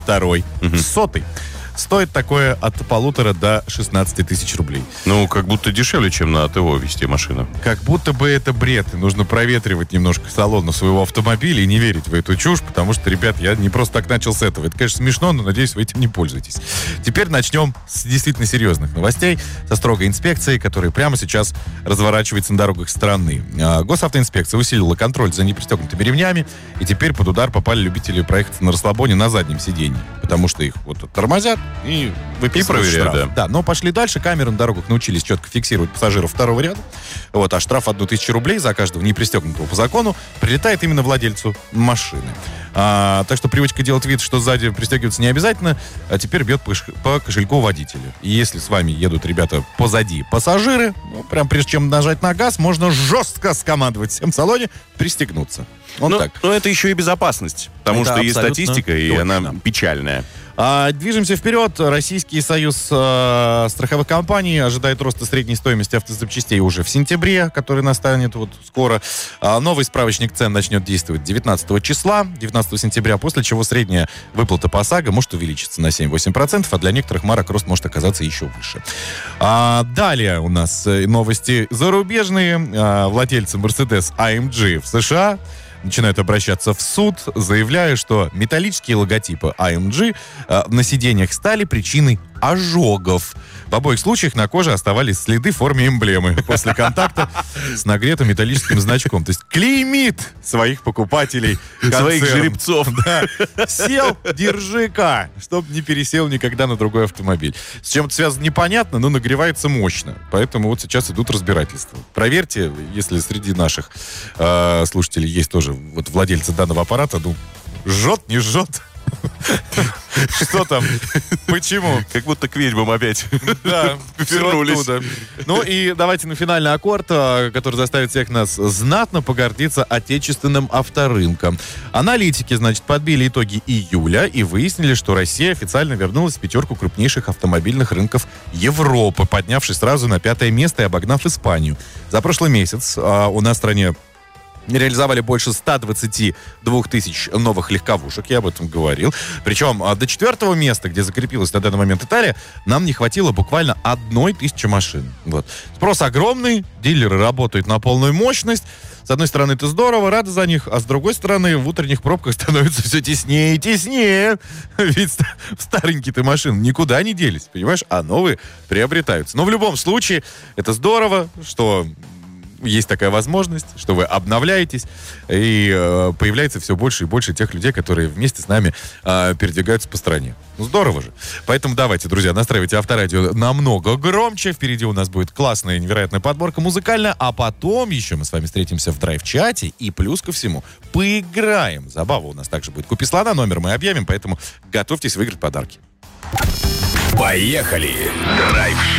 второй, сотый. Стоит такое от 1,5 до 16 тысяч рублей. Ну, как будто дешевле, чем на ТО везти машину. Как будто бы это бред. И нужно проветривать немножко салон своего автомобиля и не верить в эту чушь, потому что, ребят, я не просто так начал с этого. Это, конечно, смешно, но, надеюсь, вы этим не пользуетесь. Теперь начнем с действительно серьезных новостей, со строгой инспекцией, которая прямо сейчас разворачивается на дорогах страны. Госавтоинспекция усилила контроль за непристегнутыми ремнями, и теперь под удар попали любители проехаться на расслабоне на заднем сиденье, потому что их вот тормозят и выписывают штраф. Да, но пошли дальше. Камеры на дорогах научились четко фиксировать пассажиров второго ряда. Вот, а штраф 1000 рублей за каждого непристегнутого по закону прилетает именно владельцу машины. Так что привычка делать вид, что сзади пристегиваться не обязательно, а теперь бьет по кошельку водителя. И если с вами едут ребята позади пассажиры, ну, прям прежде чем нажать на газ, можно жестко скомандовать всем в салоне пристегнуться. Вот так. Но это еще и безопасность, потому что есть статистика, и она печальная. Движемся вперед. Российский союз страховых компаний ожидает роста средней стоимости автозапчастей уже в сентябре, который настанет вот скоро. Новый справочник цен начнет действовать 19 числа, 19 сентября, после чего средняя выплата по ОСАГО может увеличиться на 7-8%, а для некоторых марок рост может оказаться еще выше. Далее у нас новости зарубежные. Владельцы Mercedes AMG в США начинают обращаться в суд, заявляя, что металлические логотипы AMG на сиденьях стали причиной ожогов. В обоих случаях на коже оставались следы в форме эмблемы после контакта с нагретым металлическим значком. То есть клеймит своих покупателей. Своих жеребцов. Да. Сел, держи-ка, чтобы не пересел никогда на другой автомобиль. С чем это связано, непонятно, но нагревается мощно. Поэтому вот сейчас идут разбирательства. Проверьте, если среди наших слушателей есть тоже вот владельцы данного аппарата, ну, жжет, не жжет. Что там? Почему? Как будто к ведьмам опять вернулись. Ну и давайте на финальный аккорд, который заставит всех нас знатно погордиться отечественным авторынком. Аналитики, значит, подбили итоги июля и выяснили, что Россия официально вернулась в пятерку крупнейших автомобильных рынков Европы, поднявшись сразу на 5-е место и обогнав Испанию. За прошлый месяц у нас в стране реализовали больше 122 тысяч новых легковушек, я об этом говорил. Причем до 4-го места, где закрепилась на данный момент Италия, нам не хватило буквально 1000 машин. Вот. Спрос огромный, дилеры работают на полную мощность. С одной стороны, это здорово, рады за них, а с другой стороны, в утренних пробках становится все теснее и теснее. Ведь старенькие-то машины никуда не делись, понимаешь, а новые приобретаются. Но в любом случае, это здорово, что есть такая возможность, что вы обновляетесь, и появляется все больше и больше тех людей, которые вместе с нами передвигаются по стране. Ну, здорово же. Поэтому давайте, друзья, настраивайте авторадио намного громче. Впереди у нас будет классная, невероятная подборка музыкальная, а потом еще мы с вами встретимся в драйв-чате, и плюс ко всему поиграем. Забава у нас также будет. Купи слона, номер мы объявим, поэтому готовьтесь выиграть подарки. Поехали! Драйв-шоу